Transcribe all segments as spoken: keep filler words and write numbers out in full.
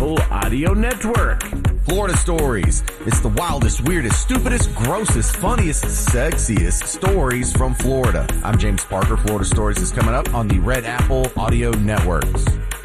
Apple Audio Network. Florida Stories. It's the wildest, weirdest, stupidest, grossest, funniest, sexiest stories from Florida. I'm James Parker. Florida Stories is coming up on the Red Apple Audio Networks.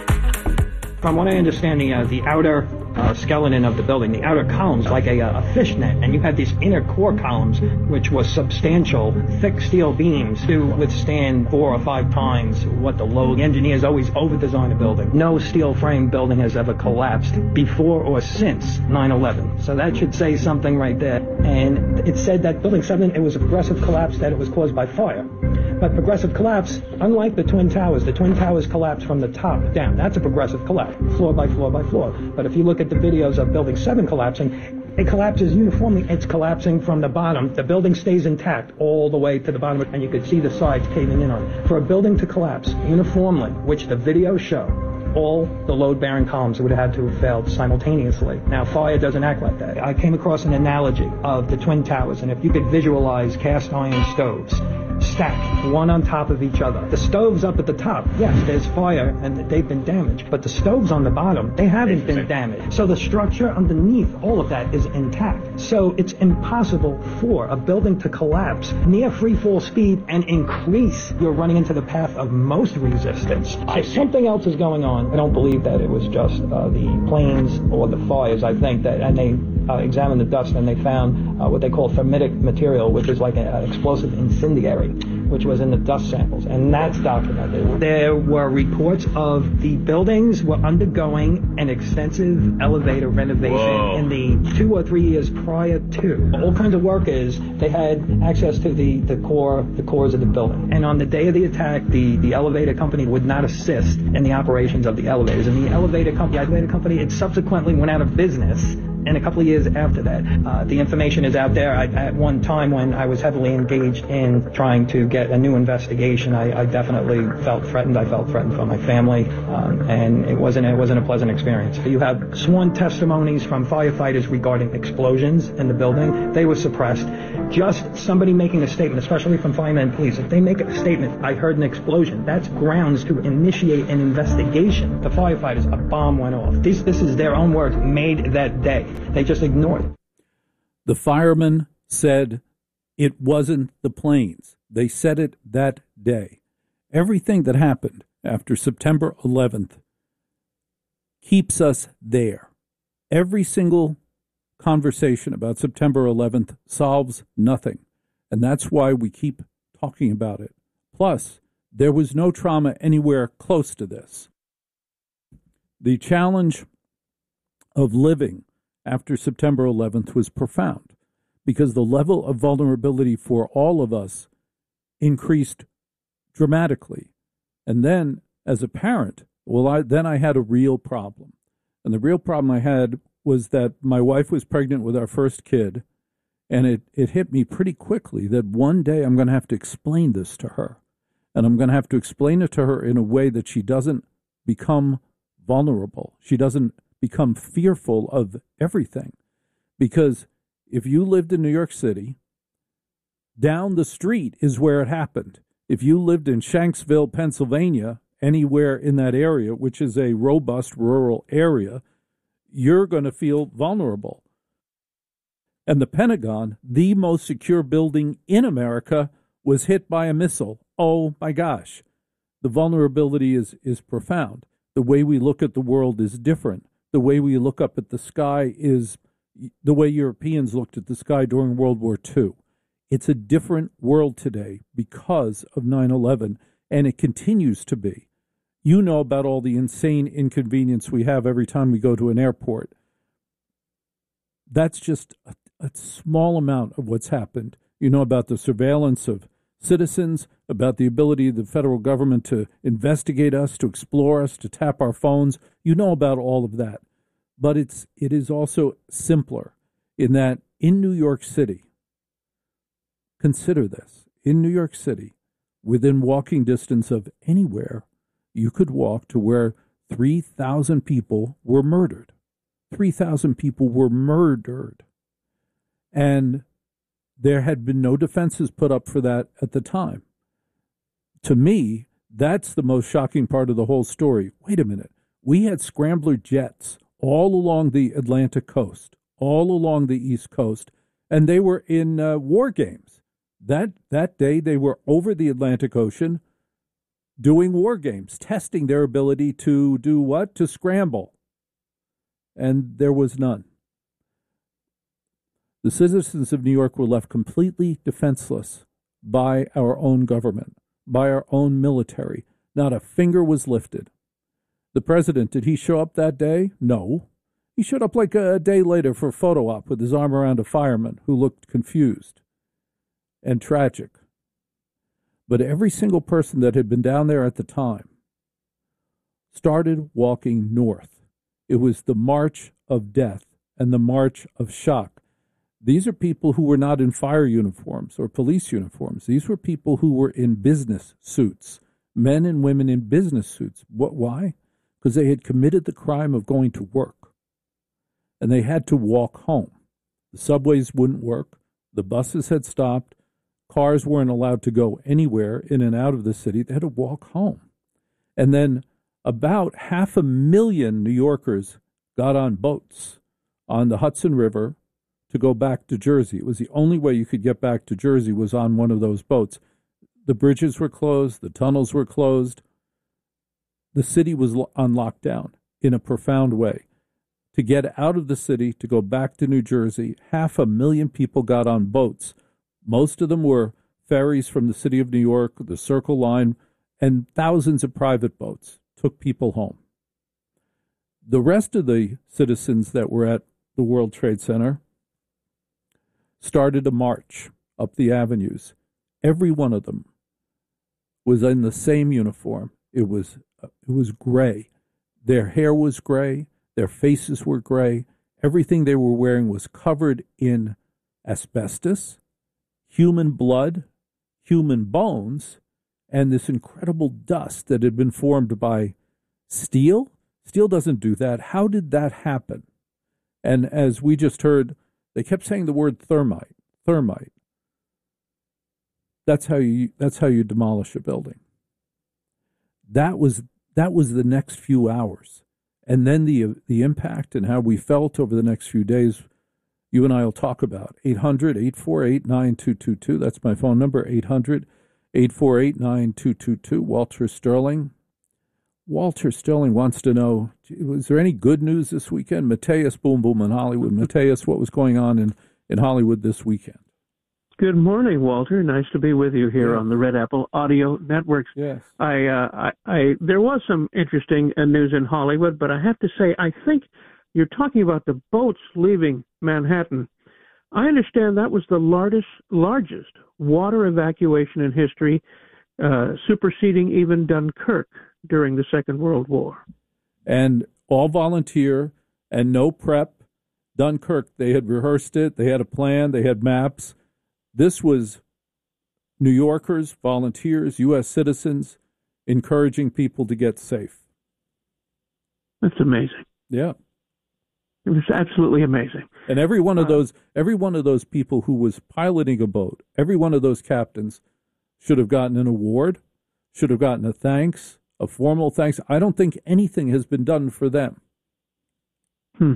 From what I understand, the, uh, the outer uh, skeleton of the building, the outer columns, like a, a fishnet, and you had these inner core columns, which was substantial, thick steel beams to withstand four or five times what the load. The engineers always over-design a building. No steel frame building has ever collapsed before or since nine eleven. So that should say something right there. And it said that building seven, it was a progressive collapse, that it was caused by fire. But progressive collapse, unlike the Twin Towers, the Twin Towers collapse from the top down. That's a progressive collapse, floor by floor by floor. But if you look at the videos of Building seven collapsing, it collapses uniformly. It's collapsing from the bottom. The building stays intact all the way to the bottom, and you could see the sides caving in on it. For a building to collapse uniformly, which the videos show, all the load-bearing columns would have had to have failed simultaneously. Now, fire doesn't act like that. I came across an analogy of the Twin Towers, and if you could visualize cast iron stoves stacked one on top of each other. The stoves up at the top, yes, there's fire and they've been damaged, but the stoves on the bottom, they haven't been damaged. So the structure underneath all of that is intact. So it's impossible for a building to collapse near free fall speed and increase. You're running into the path of most resistance. So something else is going on. I don't believe that it was just uh, the planes or the fires. I think that, and they Uh, examined the dust and they found uh, what they call fermitic material, which is like an explosive incendiary, which was in the dust samples, and that's documented. There were reports of the buildings were undergoing an extensive elevator renovation Whoa. in the two or three years prior to. All kinds of workers, they had access to the, the core the cores of the building. And on the day of the attack, the, the elevator company would not assist in the operations of the elevators. And the elevator company, the elevator company, it subsequently went out of business. And a couple of years after that, uh, the information is out there. I, at one time when I was heavily engaged in trying to get a new investigation, I, I definitely felt threatened. I felt threatened for my family, um, and it wasn't it wasn't a pleasant experience. You have sworn testimonies from firefighters regarding explosions in the building. They were suppressed. Just somebody making a statement, especially from firemen and police, if they make a statement, I heard an explosion, that's grounds to initiate an investigation. The firefighters, a bomb went off. This, this is their own words, made that day. They just ignored it. The firemen said it wasn't the planes. They said it that day. Everything that happened after September eleventh keeps us there. Every single conversation about September eleventh solves nothing. And that's why we keep talking about it. Plus, there was no trauma anywhere close to this. The challenge of living after September eleventh was profound because the level of vulnerability for all of us increased dramatically. And then, as a parent, well, I, then I had a real problem. And the real problem I had was that my wife was pregnant with our first kid, and it, it hit me pretty quickly that one day I'm going to have to explain this to her. And I'm going to have to explain it to her in a way that she doesn't become vulnerable. She doesn't become fearful of everything. Because if you lived in New York City, down the street is where it happened. If you lived in Shanksville, Pennsylvania, anywhere in that area, which is a robust rural area, you're going to feel vulnerable. And the Pentagon, the most secure building in America, was hit by a missile. Oh, my gosh. The vulnerability is, is profound. The way we look at the world is different. The way we look up at the sky is the way Europeans looked at the sky during World War Two. It's a different world today because of nine eleven, and it continues to be. You know about all the insane inconvenience we have every time we go to an airport. That's just a, a small amount of what's happened. You know about the surveillance of citizens, about the ability of the federal government to investigate us, to explore us, to tap our phones. You know about all of that. But it's it is also simpler in that in New York City, consider this, in New York City, within walking distance of anywhere, you could walk to where three thousand people were murdered. three thousand people were murdered. And there had been no defenses put up for that at the time. To me, that's the most shocking part of the whole story. Wait a minute. We had Scrambler jets all along the Atlantic coast, all along the East Coast, and they were in uh, war games. That that day, they were over the Atlantic Ocean doing war games, testing their ability to do what? To scramble. And there was none. The citizens of New York were left completely defenseless by our own government, by our own military. Not a finger was lifted. The president, did he show up that day? No. He showed up like a day later for a photo op with his arm around a fireman who looked confused and tragic. But every single person that had been down there at the time started walking north. It was the march of death and the march of shock. These are people who were not in fire uniforms or police uniforms. These were people who were in business suits, men and women in business suits. What? Why? Because they had committed the crime of going to work, and they had to walk home. The subways wouldn't work. The buses had stopped. Cars weren't allowed to go anywhere in and out of the city. They had to walk home. And then about half a million New Yorkers got on boats on the Hudson River to go back to Jersey. It was the only way you could get back to Jersey was on one of those boats. The bridges were closed. The tunnels were closed. The city was on lockdown in a profound way. To get out of the city, to go back to New Jersey, half a million people got on boats. Most of them were ferries from the city of New York, the Circle Line, and thousands of private boats took people home. The rest of the citizens that were at the World Trade Center started a march up the avenues. Every one of them was in the same uniform. It was it was gray. Their hair was gray. Their faces were gray. Everything they were wearing was covered in asbestos, human blood, human bones, and this incredible dust that had been formed by steel. Steel doesn't do that. How did that happen? And as we just heard, they kept saying the word thermite, thermite. That's how you that's how you demolish a building. That was that was the next few hours. And then the the impact and how we felt over the next few days, you and I will talk about. eight hundred, eight four eight, nine two two two. That's my phone number, eight hundred, eight four eight, nine two two two. Walter Sterling. Walter Sterling wants to know, was there any good news this weekend? Mateus Boom Boom in Hollywood. Mateus, what was going on in, in Hollywood this weekend? Good morning, Walter. Nice to be with you here yeah. on the Red Apple Audio Networks. Yes. I, uh, I, I, there was some interesting uh, news in Hollywood, but I have to say, I think you're talking about the boats leaving Manhattan. I understand that was the largest, largest water evacuation in history, uh, superseding even Dunkirk during the Second World War. And all volunteer and no prep. Dunkirk, they had rehearsed it. They had a plan. They had maps. This was New Yorkers, volunteers, U S citizens, encouraging people to get safe. That's amazing. Yeah. It was absolutely amazing. And every one of uh, those, every one of those people who was piloting a boat, every one of those captains should have gotten an award, should have gotten a thanks, a formal thanks. I don't think anything has been done for them. Hmm.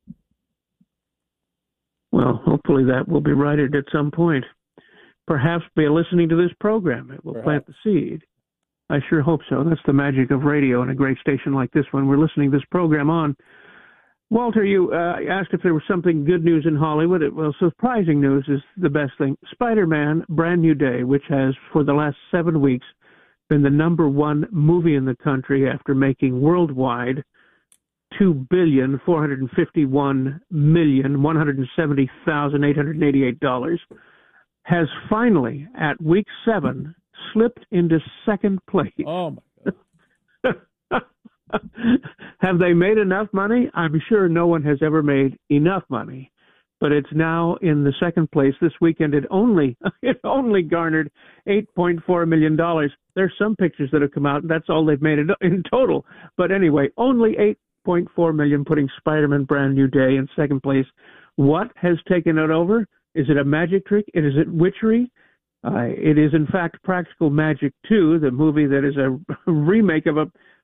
Well, hopefully that will be righted at some point. Perhaps by listening to this program, it will Perhaps. plant the seed. I sure hope so. That's the magic of radio and a great station like this one. We're listening to this program on. Walter, you uh, asked if there was something good news in Hollywood. It, well, surprising news is the best thing. Spider-Man, Brand New Day, which has for the last seven weeks been the number one movie in the country after making worldwide two billion four hundred fifty-one million one hundred seventy thousand eight hundred eighty-eight dollars, has finally, at week seven, slipped into second place. Oh, my God. Have they made enough money? I'm sure no one has ever made enough money, but it's now in the second place. This weekend, it only it only garnered eight point four million dollars. There's some pictures that have come out, and that's all they've made in total. But anyway, only eight point four million dollars, putting Spider-Man Brand New Day in second place. What has taken it over? Is it a magic trick? Is it witchery? Uh, it is, in fact, Practical Magic two, the movie that is a remake of a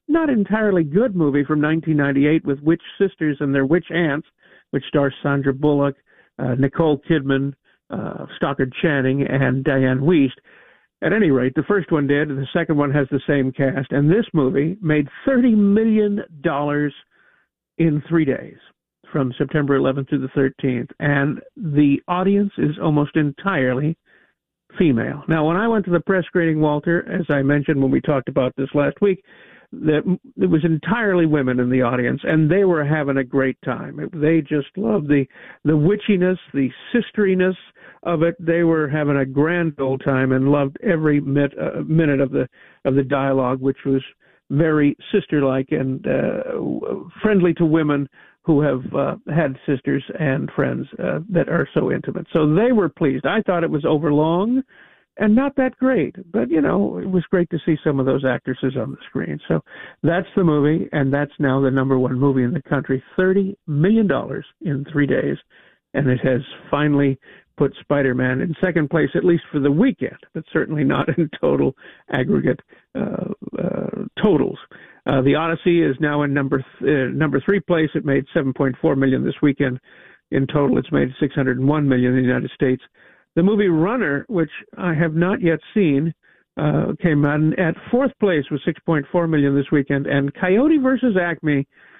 not entirely good movie from nineteen ninety-eight with Witch Sisters and Their Witch Aunts, which stars Sandra Bullock, uh, Nicole Kidman, uh, Stockard Channing, and Diane Wiest. At any rate, the first one did, and the second one has the same cast, and this movie made thirty million dollars in three days, from September eleventh to the thirteenth, and the audience is almost entirely female. Now, when I went to the press screening, Walter, as I mentioned when we talked about this last week, that it was entirely women in the audience, and they were having a great time. It, they just loved the the witchiness, the sisteriness of it. They were having a grand old time and loved every mit, uh, minute of the of the dialogue, which was very sister-like and uh, friendly to women who have uh, had sisters and friends uh, that are so intimate. So they were pleased. I thought it was overlong and not that great, but, you know, it was great to see some of those actresses on the screen. So that's the movie, and that's now the number one movie in the country, thirty million dollars in three days, and it has finally put Spider-Man in second place, at least for the weekend, but certainly not in total aggregate uh, uh, totals. Uh, the Odyssey is now in number th- uh, number three place. It made seven point four million dollars this weekend. In total, it's made six hundred one million dollars in the United States. The movie Runner, which I have not yet seen, uh, came out at fourth place with six point four million dollars this weekend. And Coyote versus Acme